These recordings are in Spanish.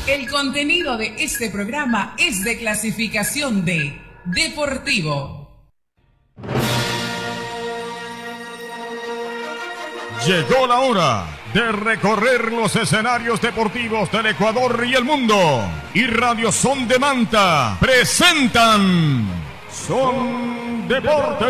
El contenido de este programa es de clasificación D, deportivo. Llegó la hora de recorrer los escenarios deportivos del Ecuador y el mundo. Y Radio Son de Manta presentan Son Deportes.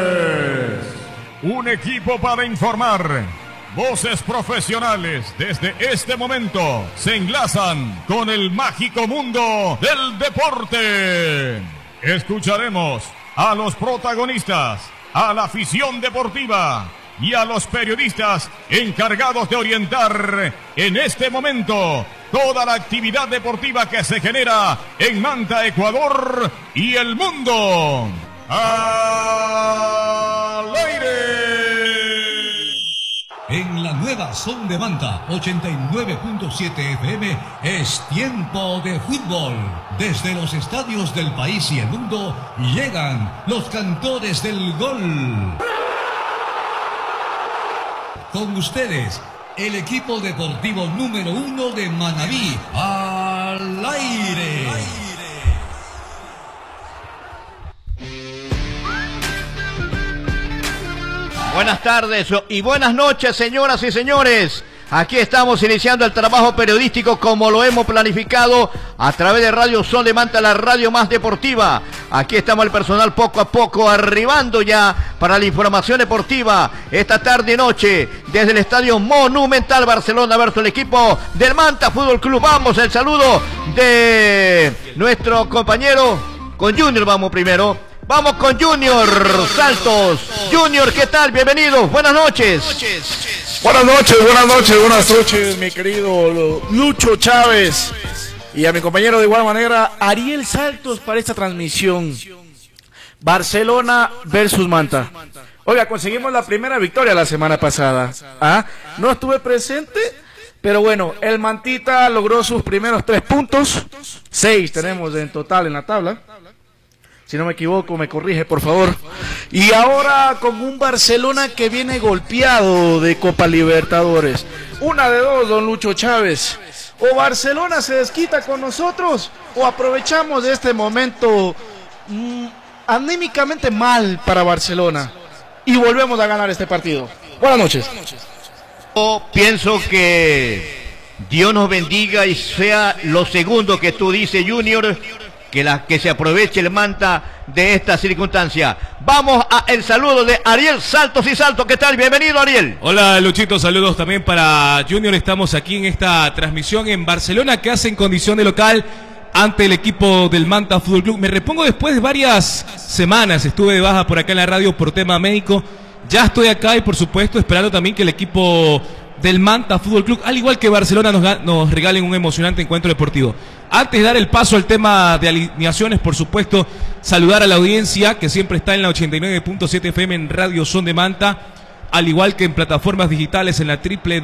Un equipo para informar. Voces profesionales desde este momento se enlazan con el mágico mundo del deporte. Escucharemos a los protagonistas, a la afición deportiva y a los periodistas encargados de orientar en este momento toda la actividad deportiva que se genera en Manta, Ecuador y el mundo. ¡Al aire! En la nueva Son de Manta, 89.7 FM, es tiempo de fútbol. Desde los estadios del país y el mundo, llegan los cantores del gol. Con ustedes, el equipo deportivo número 1 de Manabí, al aire. Buenas tardes y buenas noches, señoras y señores. Aquí estamos iniciando el trabajo periodístico como lo hemos planificado a través de Radio Son de Manta, la radio más deportiva. Aquí estamos el personal poco a poco arribando ya para la información deportiva esta tarde y noche desde el Estadio Monumental Barcelona versus el equipo del Manta Fútbol Club. Vamos, el saludo de nuestro compañero con Junior. Vamos primero. Vamos con Junior Saltos. Junior, ¿qué tal? Bienvenido. Buenas noches. Buenas noches, mi querido Lucho Chávez. Y a mi compañero de igual manera, Ariel Saltos, para esta transmisión. Barcelona versus Manta. Oiga, conseguimos la primera victoria la semana pasada. No estuve presente, pero bueno, el Mantita logró sus primeros 3 puntos. 6 tenemos en total en la tabla. Si no me equivoco, me corrige, por favor. Y ahora con un Barcelona que viene golpeado de Copa Libertadores. Una de dos, don Lucho Chávez. O Barcelona se desquita con nosotros, o aprovechamos de este momento anímicamente mal para Barcelona y volvemos a ganar este partido. Buenas noches. Yo pienso que Dios nos bendiga y sea lo segundo que tú dices, Junior. Que se aproveche el Manta de esta circunstancia. Vamos a el saludo de Ariel Saltos y Salto. ¿Qué tal? Bienvenido, Ariel. Hola, Luchito. Saludos también para Junior. Estamos aquí en esta transmisión en Barcelona que hace en condición de local ante el equipo del Manta Fútbol Club. Me repongo después de varias semanas. Estuve de baja por acá en la radio por tema médico. Ya estoy acá y por supuesto esperando también que el equipo del Manta Fútbol Club, al igual que Barcelona, nos regalen un emocionante encuentro deportivo. Antes de dar el paso al tema de alineaciones, por supuesto, saludar a la audiencia que siempre está en la 89.7 FM en Radio Son de Manta, al igual que en plataformas digitales en la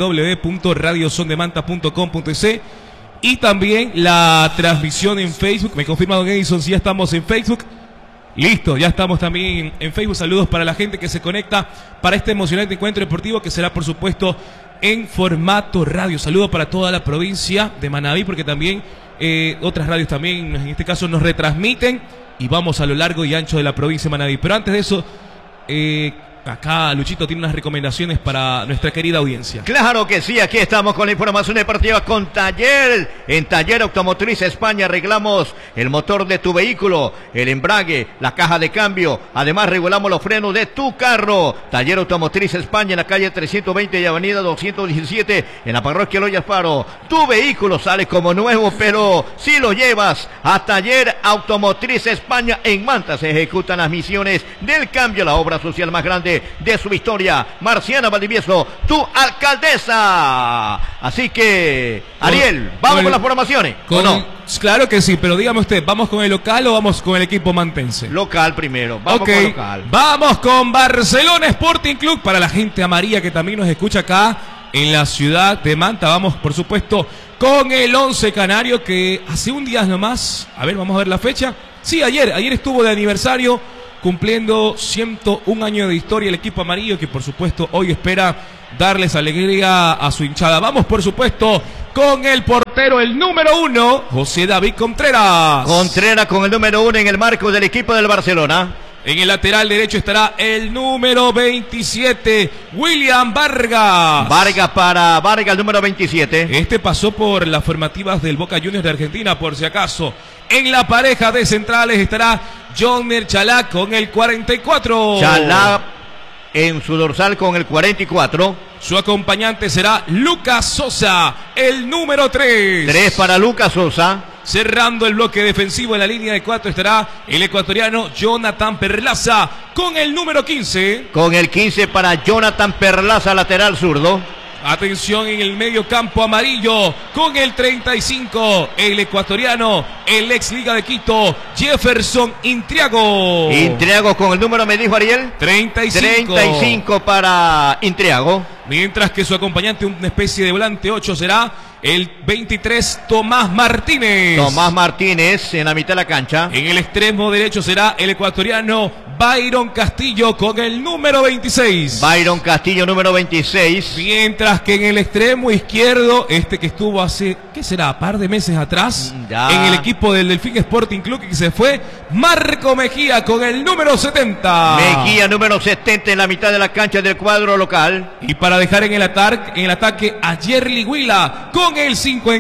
www.radiosondemanta.com.es y también la transmisión en Facebook. Me confirma don Edison si ya estamos en Facebook. Listo, ya estamos también en Facebook. Saludos para la gente que se conecta para este emocionante encuentro deportivo que será, por supuesto, en formato radio. Saludos para toda la provincia de Manabí, porque también otras radios también, en este caso, nos retransmiten y vamos a lo largo y ancho de la provincia de Manabí. Pero antes de eso, acá Luchito tiene unas recomendaciones para nuestra querida audiencia. Claro que sí, aquí estamos con la información deportiva con Taller. En Taller Automotriz España arreglamos el motor de tu vehículo, el embrague, la caja de cambio. Además regulamos los frenos de tu carro. Taller Automotriz España en la calle 320 y avenida 217 en la parroquia Eloy Alfaro. Tu vehículo sale como nuevo, pero si lo llevas a Taller Automotriz España en Manta se ejecutan las misiones del cambio, la obra social más grande de su historia. Marciana Valdivieso, tu alcaldesa. Así que, Ariel, ¿vamos con las formaciones? ¿O no? Claro que sí, pero dígame usted, ¿vamos con el local o vamos con el equipo mantense? Local primero, vamos con local. Vamos con Barcelona Sporting Club, para la gente amarilla que también nos escucha acá en la ciudad de Manta. Vamos, por supuesto, con el 11 canario que hace un día nomás, a ver, vamos a ver la fecha. Sí, ayer estuvo de aniversario, cumpliendo 101 años de historia el equipo amarillo, que por supuesto hoy espera darles alegría a su hinchada. Vamos, por supuesto, con el portero, el número 1, José David Contreras. Contreras con el número 1 en el marco del equipo del Barcelona. En el lateral derecho estará el número 27, William Vargas. Vargas para Vargas, el número 27. Este pasó por las formativas del Boca Juniors de Argentina, por si acaso. En la pareja de centrales estará Joner Chalá con el 44. Chalá en su dorsal con el 44. Su acompañante será Lucas Sosa, el número 3. 3 para Lucas Sosa. Cerrando el bloque defensivo en la línea de 4 estará el ecuatoriano Jonathan Perlaza con el número 15. Con el 15 para Jonathan Perlaza, lateral zurdo. Atención en el medio campo amarillo con el 35, el ecuatoriano, el ex Liga de Quito, Jefferson Intriago. Intriago con el número, me dijo Ariel. 35. 35 para Intriago. Mientras que su acompañante, una especie de volante 8, será el 23, Tomás Martínez. Tomás Martínez en la mitad de la cancha. En el extremo derecho será el ecuatoriano Byron Castillo con el número 26. Byron Castillo, número 26. Mientras que en el extremo izquierdo, este que estuvo hace, ¿qué será? Par de meses atrás, ya, en el equipo del Delfín Sporting Club, que se fue, Marco Mejía con el número 70. Mejía, número 70 en la mitad de la cancha del cuadro local. Y para dejar en el ataque a Yerli Huila con el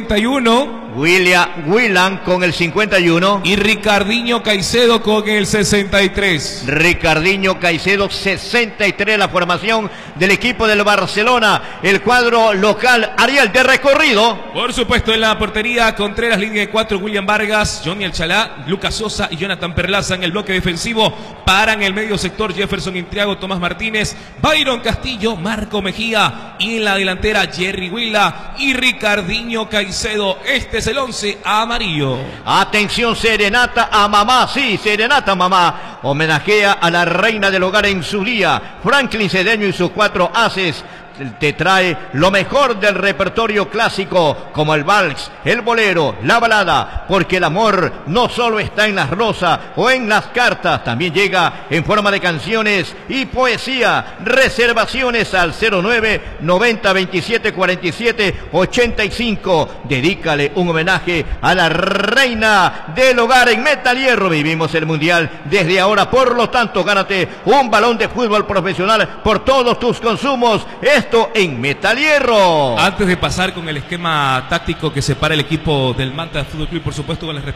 51. William con el 51. Y Ricardinho Caicedo con el 63. Ricardinho Caicedo, 63, la formación del equipo del Barcelona. El cuadro local, Ariel, de recorrido. Por supuesto, en la portería, Contreras, línea de 4, William Vargas, Johnny El Chalá, Lucas Sosa y Jonathan Perlaza. En el bloque defensivo, paran el medio sector Jefferson Intriago, Tomás Martínez, Byron Castillo, Marco Mejía. Y en la delantera, Jerry Huila y Ricardinho Caicedo. Este es el 11 amarillo. Atención, serenata a mamá, sí, serenata a mamá. Homenajea a la reina del hogar en su día. Franklin Cedeño y sus 4 haces te trae lo mejor del repertorio clásico, como el vals, el bolero, la balada, porque el amor no solo está en las rosas o en las cartas, también llega en forma de canciones y poesía. Reservaciones al 09 90 27 47 85. Dedícale un homenaje a la reina del hogar en Metal Hierro. Vivimos el mundial desde ahora, por lo tanto gánate un balón de fútbol profesional por todos tus consumos. Esto en Metal Hierro. Antes de pasar con el esquema táctico que separa el equipo del Manta Fútbol Club, por supuesto con el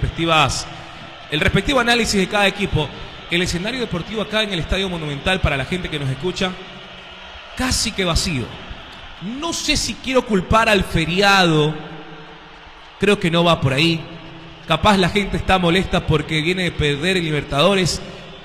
respectivo análisis de cada equipo, el escenario deportivo acá en el Estadio Monumental, para la gente que nos escucha, casi que vacío. No sé si quiero culpar al feriado, creo que no va por ahí. Capaz la gente está molesta porque viene de perder el Libertadores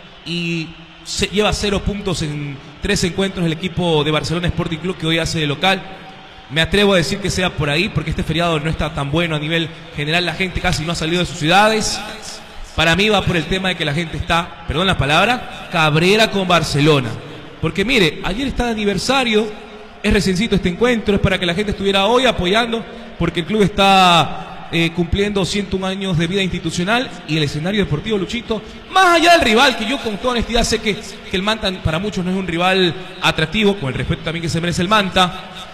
y lleva 0 puntos en 3 encuentros el equipo de Barcelona Sporting Club, que hoy hace de local. Me atrevo a decir que sea por ahí, porque este feriado no está tan bueno a nivel general. La gente casi no ha salido de sus ciudades. Para mí va por el tema de que la gente está, perdón la palabra, cabrera con Barcelona. Porque mire, ayer está de aniversario, es reciencito este encuentro, es para que la gente estuviera hoy apoyando, porque el club está cumpliendo 101 años de vida institucional, y el escenario deportivo, Luchito, más allá del rival, que yo con toda honestidad sé que el Manta para muchos no es un rival atractivo, con el respeto también que se merece el Manta,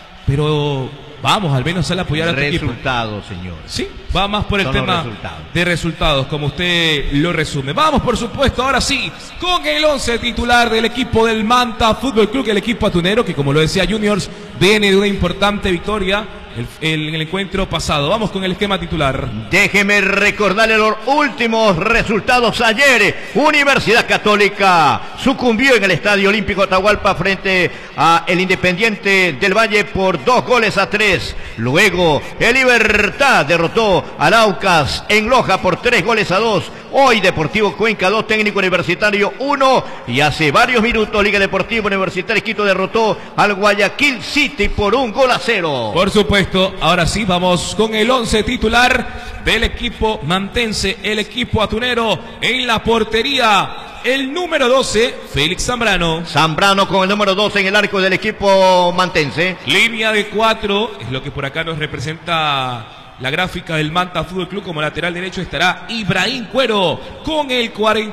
pero vamos, al menos sale a apoyar a tu equipo. Resultados, señor. Sí, va más por el Son tema de resultados, como usted lo resume. Vamos, por supuesto, ahora sí, con el 11 titular del equipo del Manta Fútbol Club, el equipo atunero, que como lo decía Juniors, viene de una importante victoria en el encuentro pasado. Vamos con el esquema titular. Déjeme recordarle los últimos resultados ayer. Universidad Católica sucumbió en el Estadio Olímpico Atahualpa frente a el Independiente del Valle por 2-3. Luego el Libertad derrotó al Aucas en Loja por 3-2. Hoy Deportivo Cuenca 2, Técnico Universitario 1. Y hace varios minutos Liga Deportiva Universitaria Quito derrotó al Guayaquil City por 1-0. Por supuesto, ahora sí vamos con el 11 titular del equipo mantense, el equipo atunero. En la portería, el número 12, Félix Zambrano. Zambrano con el número 12 en el arco del equipo mantense. Línea de 4, es lo que por acá nos representa la gráfica del Manta Fútbol Club. Como lateral derecho estará Ibrahim Cuero con el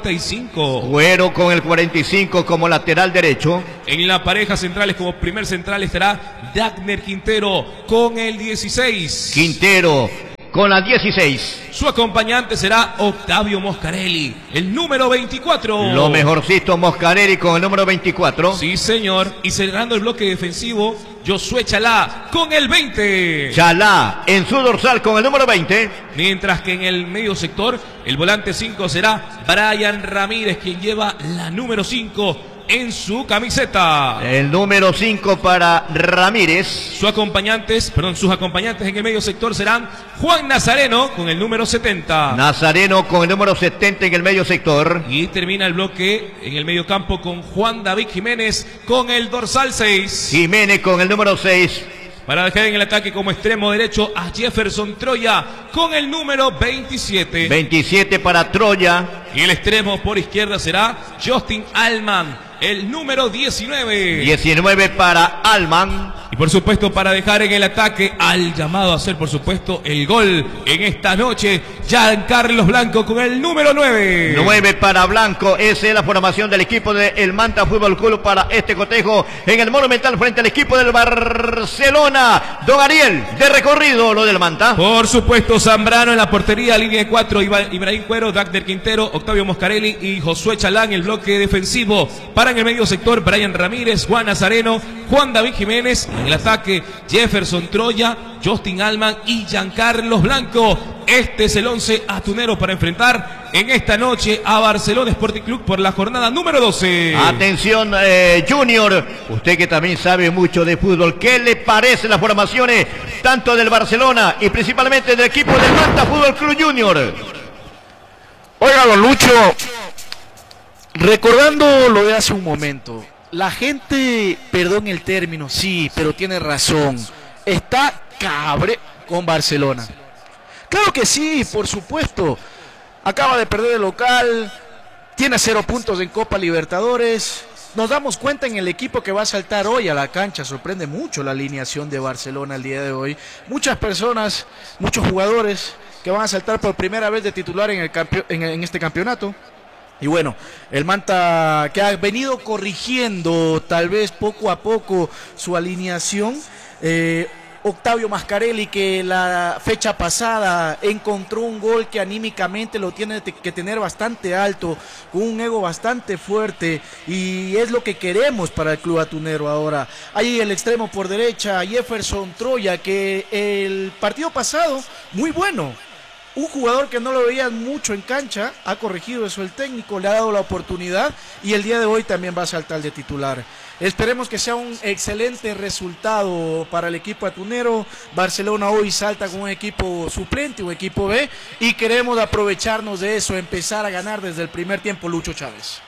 45. Cuero con el 45 como lateral derecho. En la pareja centrales como primer central estará Dagner Quintero con el 16. Quintero con la 16. Su acompañante será Octavio Moscarelli, el número 24. Lo mejorcito Moscarelli con el número 24. Sí, señor. Y cerrando el bloque defensivo, Josué Chalá con el 20. Chalá en su dorsal con el número 20. Mientras que en el medio sector, el volante 5 será Brian Ramírez, quien lleva la número 5 en su camiseta. El número 5 para Ramírez. Sus acompañantes en el medio sector serán Juan Nazareno con el número 70. Nazareno con el número 70 en el medio sector. Y termina el bloque en el medio campo con Juan David Jiménez con el dorsal 6. Jiménez con el número 6. Para dejar en el ataque como extremo derecho a Jefferson Troya con el número 27. 27 para Troya. Y el extremo por izquierda será Justin Allman, el número 19. 19 para Allman. Y por supuesto, para dejar en el ataque al llamado a hacer, por supuesto, el gol en esta noche, Giancarlos Blanco con el número 9. 9 para Blanco. Esa es la formación del equipo del Manta Fútbol Club para este cotejo en el Monumental frente al equipo del Barcelona. Don Ariel, de recorrido lo del Manta. Por supuesto, Zambrano en la portería, línea de 4, Ibrahim Cuero, Dagner Quintero, Octavio Moscarelli y Josué Chalá en el bloque defensivo. Para en el medio sector, Brian Ramírez, Juan Nazareno, Juan David Jiménez. En el ataque, Jefferson Troya, Justin Allman y Giancarlos Blanco. Este es el 11 atunero para enfrentar en esta noche a Barcelona Sporting Club por la jornada número 12. Atención, Junior, usted que también sabe mucho de fútbol, ¿qué le parecen las formaciones tanto del Barcelona y principalmente del equipo del Manta Fútbol Club Junior? Oiga, don Lucho, recordando lo de hace un momento, la gente, perdón el término, sí, pero tiene razón, está cabre con Barcelona. Claro que sí, por supuesto. Acaba de perder el local, tiene 0 puntos en Copa Libertadores. Nos damos cuenta en el equipo que va a saltar hoy a la cancha. Sorprende mucho la alineación de Barcelona el día de hoy. Muchas personas, muchos jugadores que van a saltar por primera vez de titular en este campeonato. Y bueno, el Manta que ha venido corrigiendo tal vez poco a poco su alineación. Octavio Moscarelli, que la fecha pasada encontró un gol que anímicamente lo tiene que tener bastante alto, con un ego bastante fuerte, y es lo que queremos para el club atunero ahora. Ahí el extremo por derecha, Jefferson Troya, que el partido pasado, muy bueno. Un jugador que no lo veía mucho en cancha, ha corregido eso el técnico, le ha dado la oportunidad y el día de hoy también va a saltar de titular. Esperemos que sea un excelente resultado para el equipo atunero. Barcelona hoy salta con un equipo suplente, un equipo B, y queremos aprovecharnos de eso, empezar a ganar desde el primer tiempo, Lucho Chávez.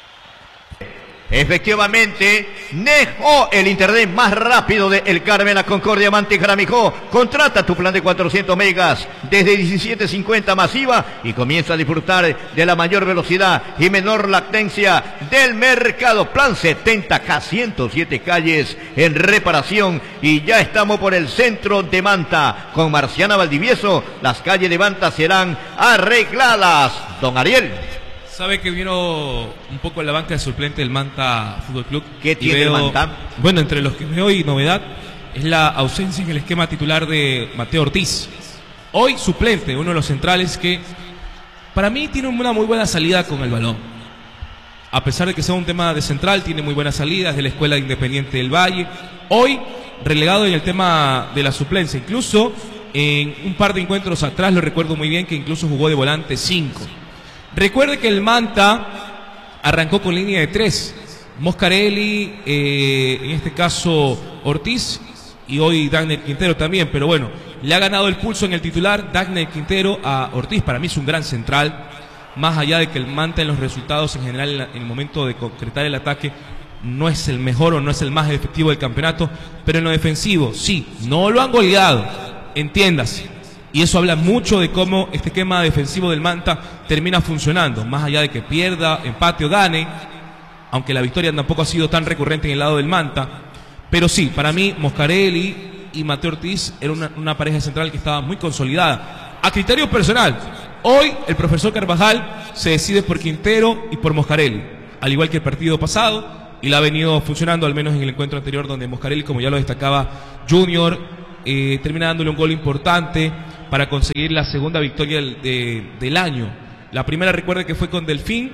Efectivamente, Nejo, el internet más rápido de El Carmen, La Concordia, Mante y Jaramijó. Contrata tu plan de 400 megas desde 17.50 masiva y comienza a disfrutar de la mayor velocidad y menor latencia del mercado. Plan 70K, 107 calles en reparación y ya estamos por el centro de Manta. Con Marciana Valdivieso, las calles de Manta serán arregladas. Don Ariel. Sabe que vino un poco en la banca de suplente del Manta Fútbol Club. ¿Qué tiene el Manta? Bueno, entre los que veo y novedad es la ausencia en el esquema titular de Mateo Ortiz. Hoy suplente, uno de los centrales que para mí tiene una muy buena salida con el balón. A pesar de que sea un tema de central, tiene muy buenas salidas de la Escuela Independiente del Valle. Hoy relegado en el tema de la suplencia. Incluso en un par de encuentros atrás, lo recuerdo muy bien, que incluso jugó de volante 5. Recuerde que el Manta arrancó con línea de 3. Moscarelli, en este caso Ortiz, y hoy Dagner Quintero también. Pero bueno, le ha ganado el pulso en el titular Dagner Quintero a Ortiz. Para mí es un gran central. Más allá de que el Manta en los resultados en general, en el momento de concretar el ataque, no es el mejor o no es el más efectivo del campeonato. Pero en lo defensivo, sí, no lo han goleado. Entiéndase. Y eso habla mucho de cómo este esquema defensivo del Manta termina funcionando. Más allá de que pierda, empate o gane, aunque la victoria tampoco ha sido tan recurrente en el lado del Manta. Pero sí, para mí Moscarelli y Mateo Ortiz era una pareja central que estaba muy consolidada. A criterio personal, hoy el profesor Carvajal se decide por Quintero y por Moscarelli, al igual que el partido pasado, y la ha venido funcionando, al menos en el encuentro anterior, donde Moscarelli, como ya lo destacaba Junior, termina dándole un gol importante para conseguir la segunda victoria del año. La primera, recuerde que fue con Delfín,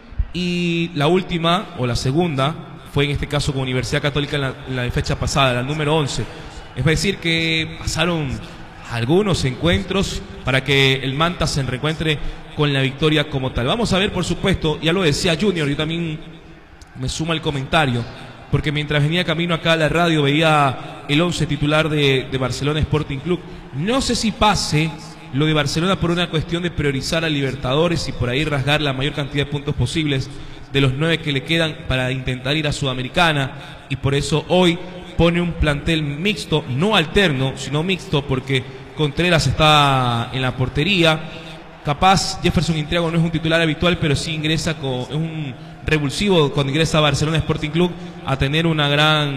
y la última, o la segunda, fue en este caso con Universidad Católica en la fecha pasada, la número 11. Es decir, que pasaron algunos encuentros para que el Manta se reencuentre con la victoria como tal. Vamos a ver, por supuesto, ya lo decía Junior, yo también me sumo al comentario, porque mientras venía camino acá a la radio veía el 11 titular de Barcelona Sporting Club. No sé si pase lo de Barcelona por una cuestión de priorizar a Libertadores y por ahí rasgar la mayor cantidad de puntos posibles de los 9 que le quedan para intentar ir a Sudamericana, y por eso hoy pone un plantel mixto, no alterno, sino mixto, porque Contreras está en la portería. Capaz Jefferson Intriago no es un titular habitual, pero sí ingresa es un revulsivo cuando ingresa a Barcelona Sporting Club a tener un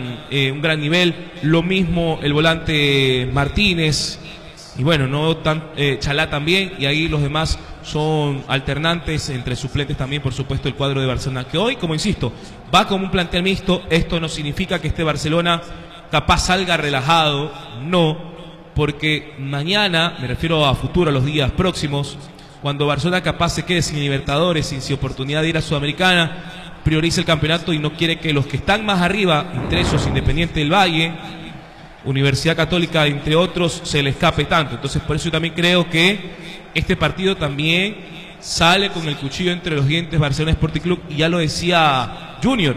gran nivel. Lo mismo el volante Martínez, y bueno, no tan Chalá también, y ahí los demás son alternantes, entre suplentes también, por supuesto, el cuadro de Barcelona, que hoy, como insisto, va como un plantel mixto. Esto no significa que este Barcelona capaz salga relajado, no, porque mañana, me refiero a futuro, a los días próximos, cuando Barcelona capaz se quede sin Libertadores, sin oportunidad de ir a Sudamericana, prioriza el campeonato y no quiere que los que están más arriba, entre esos Independiente del Valle, Universidad Católica, entre otros, se le escape tanto. Entonces, por eso yo también creo que este partido también sale con el cuchillo entre los dientes Barcelona Sporting Club, y ya lo decía Junior,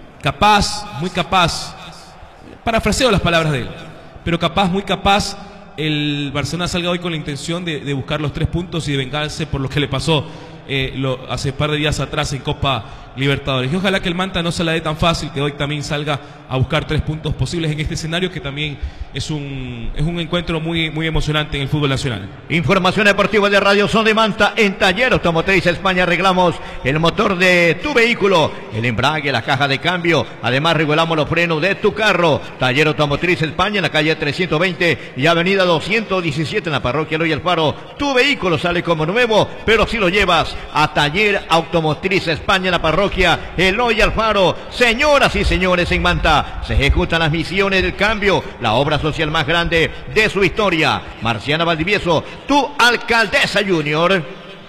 capaz, muy capaz, parafraseo las palabras de él, pero capaz, muy capaz, el Barcelona salga hoy con la intención de buscar los 3 puntos y de vengarse por lo que le pasó hace un par de días atrás en Copa Libertadores. Y ojalá que el Manta no se la dé tan fácil, que hoy también salga a buscar 3 puntos posibles en este escenario, que también es un encuentro muy, muy emocionante en el fútbol nacional. Información deportiva de Radio Son de Manta. En Taller Automotriz España arreglamos el motor de tu vehículo, el embrague, la caja de cambio. Además regulamos los frenos de tu carro. Taller Automotriz España en la calle 320 y avenida 217 en la parroquia Eloy Alfaro. Tu vehículo sale como nuevo, pero si lo llevas a Taller Automotriz España en la parroquia Eloy Alfaro. Señoras y señores, en Manta se ejecutan las misiones del cambio, la obra social más grande de su historia. Marciana Valdivieso, tu alcaldesa Junior.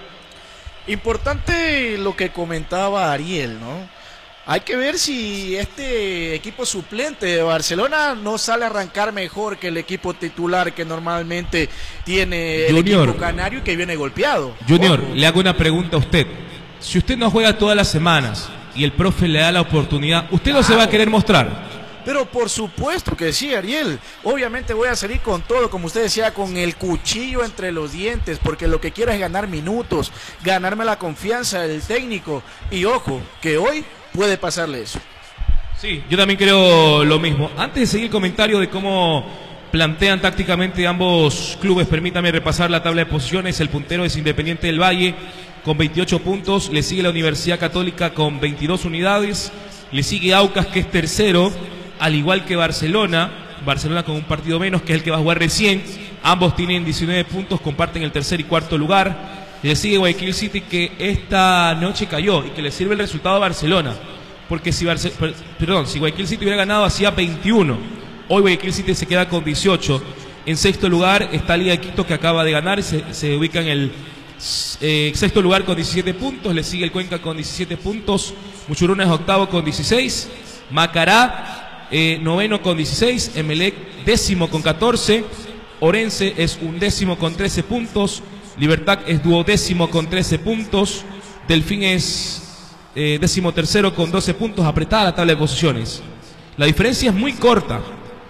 Importante lo que comentaba Ariel, ¿no? Hay que ver si este equipo suplente de Barcelona no sale a arrancar mejor que el equipo titular que normalmente tiene el equipo canario y que viene golpeado. Junior, le hago una pregunta a usted. Si usted no juega todas las semanas y el profe le da la oportunidad, ¿usted no se va a querer mostrar? Pero por supuesto que sí, Ariel. Obviamente voy a salir con todo, como usted decía, con el cuchillo entre los dientes, porque lo que quiero es ganar minutos, ganarme la confianza del técnico. Y ojo, que hoy puede pasarle eso. Sí, yo también creo lo mismo. Antes de seguir el comentario de cómo plantean tácticamente ambos clubes, permítame repasar la tabla de posiciones. El puntero es Independiente del Valle con 28 puntos, le sigue la Universidad Católica con 22 unidades, le sigue Aucas, que es tercero, al igual que Barcelona con un partido menos, que es el que va a jugar recién. Ambos tienen 19 puntos, comparten el tercer y cuarto lugar. Le sigue Guayaquil City, que esta noche cayó y que le sirve el resultado a Barcelona, porque si Guayaquil City hubiera ganado hacía 21, hoy Guayaquil City se queda con 18. En sexto lugar está Liga de Quito, que acaba de ganar, se ubica en el sexto lugar con 17 puntos, le sigue el Cuenca con 17 puntos, Muchuruna es octavo con 16, Macará noveno con 16, Emelec décimo con 14, Orense es undécimo con 13 puntos, Libertad es duodécimo con 13 puntos, Delfín es décimo tercero con 12 puntos. Apretada la tabla de posiciones. La diferencia es muy corta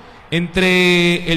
entre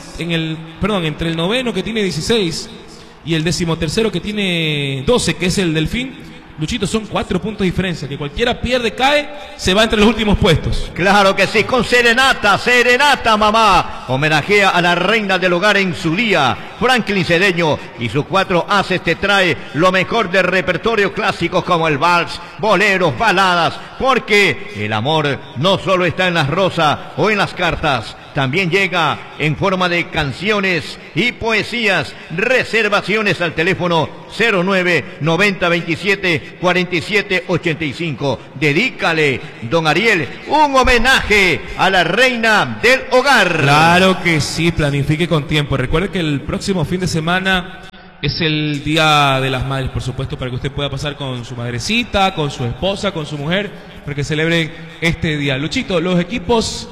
entre el noveno, que tiene 16, y el decimotercero, que tiene 12, que es el Delfín. Luchito, son 4 puntos de diferencia, que cualquiera pierde, cae, se va entre los últimos puestos. Claro que sí, con serenata, mamá. Homenajea a la reina del hogar en su día. Franklin Cedeño y sus 4 haces te trae lo mejor del repertorio clásico, como el vals, boleros, baladas, porque el amor no solo está en las rosas o en las cartas, también llega en forma de canciones y poesías. Reservaciones al teléfono 09 90 27 47 85. Dedícale, don Ariel, un homenaje a la reina del hogar. Claro que sí, planifique con tiempo. Recuerde que el próximo fin de semana es el Día de las Madres, por supuesto, para que usted pueda pasar con su madrecita, con su esposa, con su mujer, para que celebren este día. Luchito, los equipos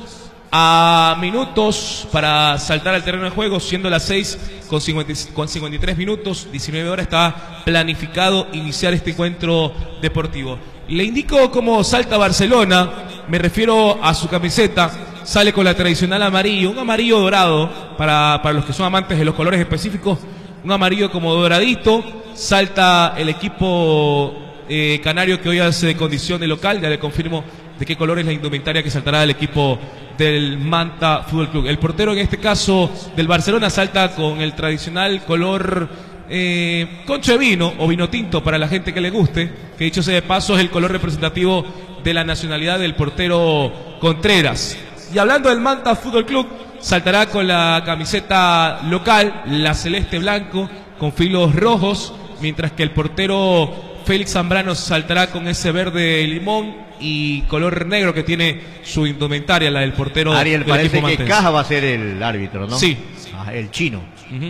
a minutos para saltar al terreno de juego, siendo las 6 con 53 minutos, 19 horas, está planificado iniciar este encuentro deportivo. Le indico cómo salta Barcelona, me refiero a su camiseta, sale con la tradicional amarillo, un amarillo dorado, para los que son amantes de los colores específicos, un amarillo como doradito. Salta el equipo canario, que hoy hace condición de local, ya le confirmo de qué color es la indumentaria que saltará el equipo del Manta Fútbol Club. El portero, en este caso del Barcelona, salta con el tradicional color concho de vino o vino tinto para la gente que le guste, que dicho sea de paso es el color representativo de la nacionalidad del portero Contreras. Y hablando del Manta Fútbol Club, saltará con la camiseta local, la celeste blanco con filos rojos, mientras que el portero Félix Zambrano saltará con ese verde limón y color negro que tiene su indumentaria, la del portero. Ariel, del parece equipo que mantense. Caja va a ser el árbitro, ¿no? Sí. El chino.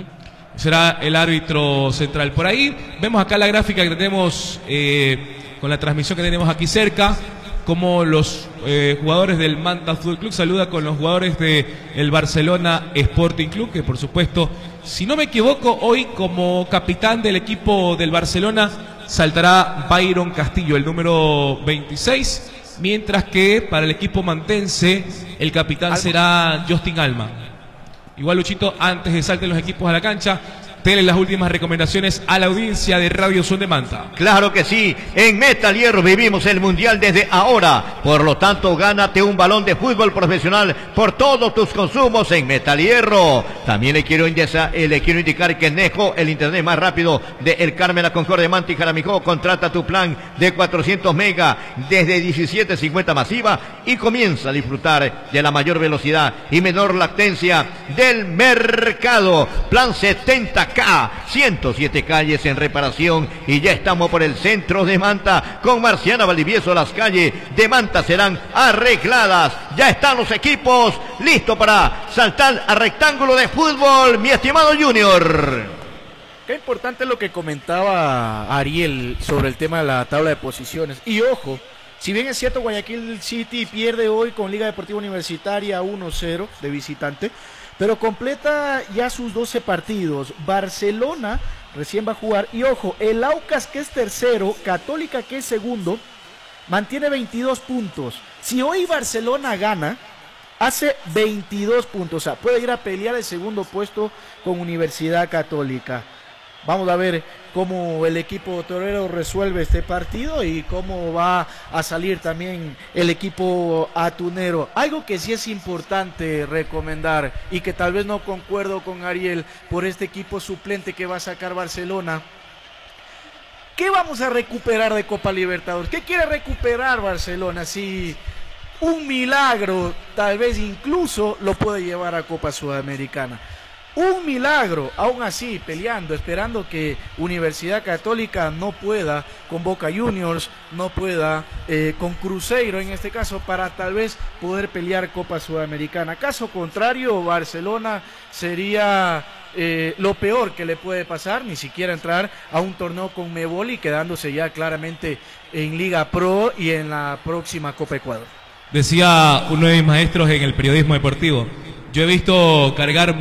Será el árbitro central. Por ahí vemos acá la gráfica que tenemos con la transmisión que tenemos aquí cerca, como los jugadores del Manta Fútbol Club saluda con los jugadores del Barcelona Sporting Club, que por supuesto, si no me equivoco, hoy como capitán del equipo del Barcelona saltará Byron Castillo, el número 26, mientras que para el equipo mantense el capitán será Justin Alma. Igual, Luchito, antes de salten los equipos a la cancha, denle las últimas recomendaciones a la audiencia de Radio Son de Manta. Claro que sí, en Metal Hierro vivimos el mundial desde ahora, por lo tanto gánate un balón de fútbol profesional por todos tus consumos en Metal Hierro. También le quiero indicar que Nejo, el internet más rápido de El Carmen, La Concordia, Manta y Jaramillo, contrata tu plan de 400 mega desde 17.50 masiva y comienza a disfrutar de la mayor velocidad y menor latencia del mercado. Plan 70K, 107 calles en reparación y ya estamos por el centro de Manta. Con Marciana Valdivieso las calles de Manta serán arregladas. Ya están los equipos listos para saltar al rectángulo de fútbol, mi estimado Junior. Qué importante lo que comentaba Ariel sobre el tema de la tabla de posiciones. Y ojo, si bien es cierto, Guayaquil City pierde hoy con Liga Deportiva Universitaria 1-0 de visitante, pero completa ya sus 12 partidos. Barcelona recién va a jugar. Y ojo, el Aucas, que es tercero, Católica, que es segundo, mantiene 22 puntos. Si hoy Barcelona gana, hace 22 puntos. O sea, puede ir a pelear el segundo puesto con Universidad Católica. Vamos a ver cómo el equipo torero resuelve este partido y cómo va a salir también el equipo atunero. Algo que sí es importante recomendar y que tal vez no concuerdo con Ariel por este equipo suplente que va a sacar Barcelona. ¿Qué vamos a recuperar de Copa Libertadores? ¿Qué quiere recuperar Barcelona? Si un milagro tal vez incluso lo puede llevar a Copa Sudamericana. Un milagro, aún así, peleando, esperando que Universidad Católica no pueda con Boca Juniors, no pueda con Cruzeiro en este caso, para tal vez poder pelear Copa Sudamericana. Caso contrario, Barcelona sería lo peor que le puede pasar, ni siquiera entrar a un torneo con Conmebol y quedándose ya claramente en Liga Pro y en la próxima Copa Ecuador. Decía uno de mis maestros en el periodismo deportivo: yo he visto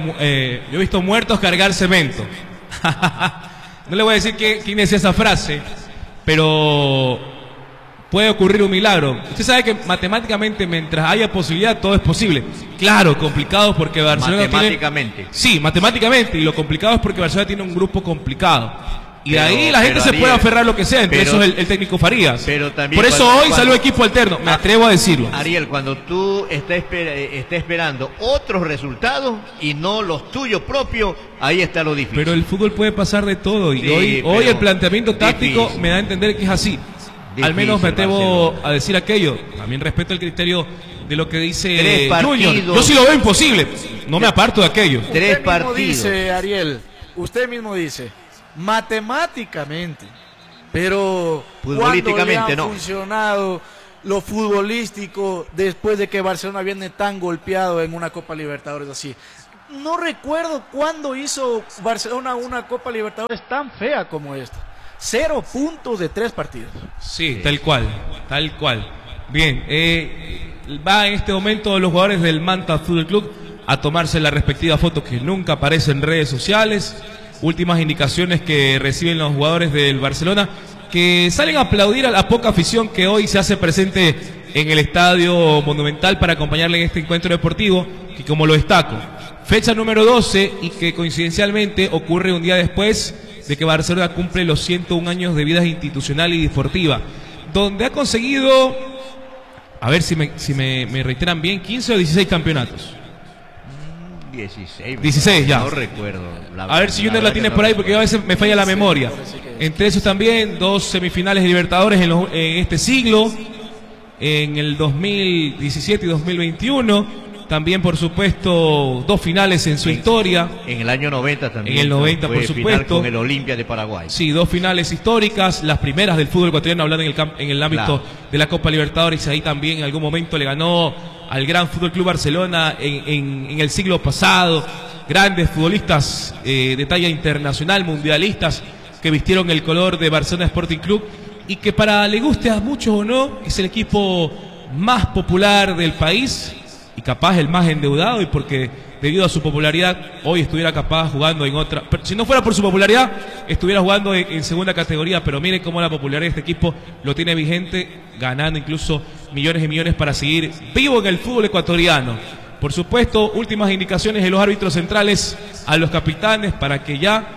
muertos cargar cemento. No le voy a decir quién decía esa frase, pero puede ocurrir un milagro. Usted sabe que matemáticamente, mientras haya posibilidad, todo es posible. Claro, complicado porque Barcelona matemáticamente. Sí, matemáticamente, y lo complicado es porque Barcelona tiene un grupo complicado. Y de ahí la gente se Ariel, puede aferrar lo que sea, entre eso el técnico Farías. Pero también por eso hoy salió equipo alterno, me atrevo a decirlo. Ariel, cuando tú estás esperando otros resultados y no los tuyos propios, ahí está lo difícil. Pero el fútbol puede pasar de todo y Sí, hoy el planteamiento táctico difícil. me da a entender que es así. al menos me atrevo a decir aquello. También respeto el criterio de lo que dice Junior. Yo sí lo veo imposible. No me aparto de aquello. Usted mismo dice, Ariel, usted mismo dice, matemáticamente, pero futbolísticamente no ha funcionado lo futbolístico después de que Barcelona viene tan golpeado en una Copa Libertadores así. No recuerdo cuándo hizo Barcelona una Copa Libertadores tan fea como esta. 0 puntos de 3 partidos. Sí, tal cual, tal cual. Bien, va en este momento los jugadores del Manta Fútbol Club a tomarse la respectiva foto que nunca aparece en redes sociales. Últimas indicaciones que reciben los jugadores del Barcelona, que salen a aplaudir a la poca afición que hoy se hace presente en el Estadio Monumental para acompañarle en este encuentro deportivo, que como lo destaco, fecha número 12 y que coincidencialmente ocurre un día después de que Barcelona cumple los 101 años de vida institucional y deportiva, donde ha conseguido, a ver si me reiteran bien, 15 o 16 campeonatos. 16 ya. No recuerdo. A ver si Junior la tiene por ahí, porque a veces me falla la memoria. Entre esos también 2 semifinales de Libertadores en este siglo, en el 2017 y 2021. También, por supuesto, 2 finales en su historia. En el año 90 también. En el 90, por supuesto. Con el Olimpia de Paraguay. Sí, 2 finales históricas, las primeras del fútbol ecuatoriano, hablando en el ámbito de la Copa Libertadores. Ahí también en algún momento le ganó al gran Fútbol Club Barcelona en el siglo pasado. Grandes futbolistas de talla internacional, mundialistas, que vistieron el color de Barcelona Sporting Club y que, para le guste a muchos o no, es el equipo más popular del país y capaz el más endeudado, y porque debido a su popularidad hoy estuviera capaz jugando en otra, pero si no fuera por su popularidad estuviera jugando en segunda categoría. Pero miren cómo la popularidad de este equipo lo tiene vigente, ganando incluso millones y millones para seguir vivo en el fútbol ecuatoriano. Por supuesto, últimas indicaciones de los árbitros centrales a los capitanes para que ya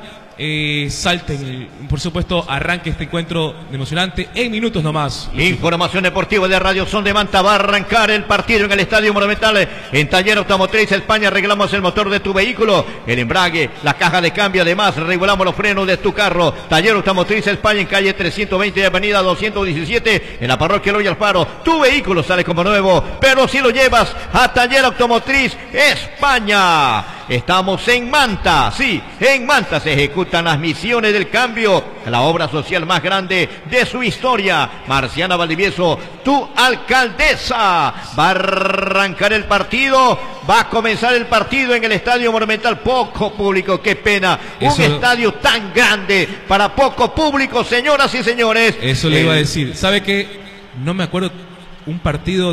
salten, por supuesto, arranque este encuentro emocionante en minutos nomás. Información deportiva de Radio Son de Manta. Va a arrancar el partido en el Estadio Monumental. En Taller Automotriz España arreglamos el motor de tu vehículo, el embrague, la caja de cambio. Además, regulamos los frenos de tu carro. Taller Automotriz España en calle 320 y avenida 217 en la parroquia Loya Alfaro. Tu vehículo sale como nuevo, pero si lo llevas a Taller Automotriz España. Estamos en Manta, sí, en Manta se ejecutan las misiones del cambio, la obra social más grande de su historia. Marciana Valdivieso, tu alcaldesa. Va a arrancar el partido, va a comenzar el partido en el Estadio Monumental. Poco público, qué pena. Un estadio tan grande para poco público, señoras y señores. Eso le iba a decir. ¿Sabe qué? No me acuerdo un partido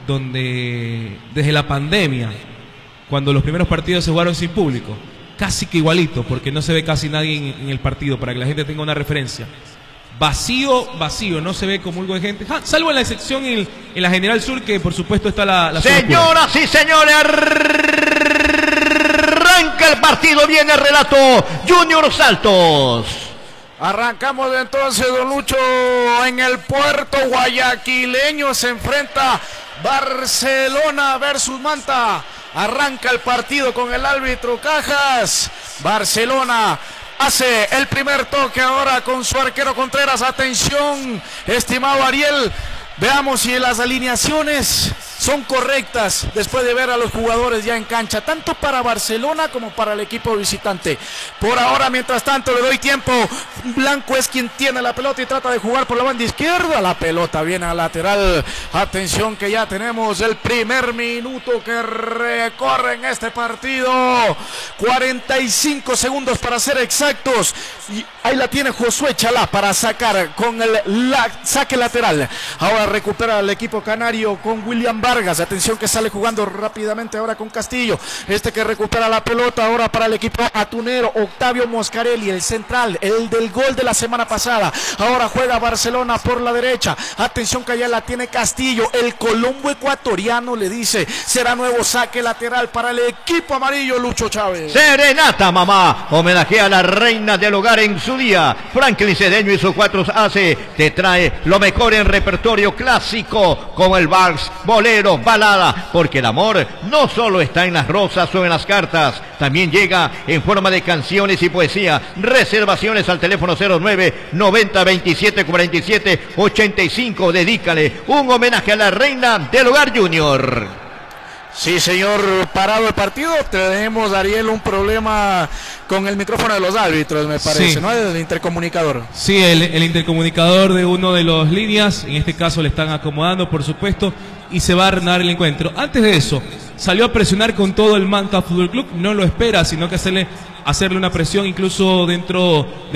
donde desde la pandemia, cuando los primeros partidos se jugaron sin público, casi que igualito, porque no se ve casi nadie en el partido, para que la gente tenga una referencia. Vacío, no se ve como algo de gente, salvo en la sección en la General Sur, que por supuesto está la señoras y señores, arranca el partido, viene el relato Junior Saltos. Arrancamos entonces, don Lucho, en el puerto guayaquileño. Se enfrenta Barcelona versus Manta. Arranca el partido con el árbitro Cajas. Barcelona hace el primer toque ahora con su arquero Contreras. Atención, estimado Ariel. Veamos si las alineaciones son correctas después de ver a los jugadores ya en cancha, tanto para Barcelona como para el equipo visitante. Por ahora, mientras tanto, le doy tiempo. Blanco es quien tiene la pelota y trata de jugar por la banda izquierda. La pelota viene al lateral. Atención, que ya tenemos el primer minuto que recorre en este partido. 45 segundos para ser exactos. Y ahí la tiene Josué Chalá para sacar con el saque lateral. Ahora recupera el equipo canario con William Vargas. Atención, que sale jugando rápidamente ahora con Castillo. Este que recupera la pelota ahora para el equipo atunero. Octavio Moscarelli, el central, el del gol de la semana pasada. Ahora juega Barcelona por la derecha. Atención, que allá la tiene Castillo. El colombo ecuatoriano le dice, será nuevo saque lateral para el equipo amarillo, Lucho Chávez. Serenata, mamá. Homenajea a la reina del hogar regalar en su día. Franklin Cedeño y sus 4 AC te trae lo mejor en repertorio clásico, como el vals, bolero, balada, porque el amor no solo está en las rosas o en las cartas, también llega en forma de canciones y poesía. Reservaciones al teléfono 09 90 27 47 85. Dedícale un homenaje a la reina del hogar, Junior. Sí, señor, parado el partido. Tenemos, Ariel, un problema con el micrófono de los árbitros, me parece, sí, ¿no? El intercomunicador. Sí, el intercomunicador de uno de los líneas, en este caso le están acomodando, por supuesto, y se va a reanudar el encuentro. Antes de eso, salió a presionar con todo el Manta Fútbol Club, no lo espera, sino que hacerle una presión incluso dentro de